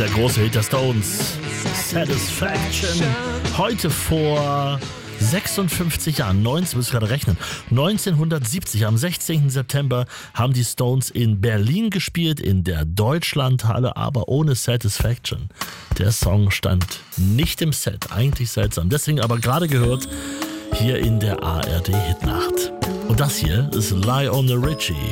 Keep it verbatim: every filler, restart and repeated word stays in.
Der große Hit der Stones, Satisfaction. Heute vor sechsundfünfzig Jahren, neunzehn, muss ich gerade rechnen, neunzehnhundertsiebzig, am sechzehnten September haben die Stones in Berlin gespielt, in der Deutschlandhalle, aber ohne Satisfaction. Der Song stand nicht im Set, eigentlich seltsam. Deswegen aber gerade gehört hier in der A R D Hitnacht. Und das hier ist Lionel Richie.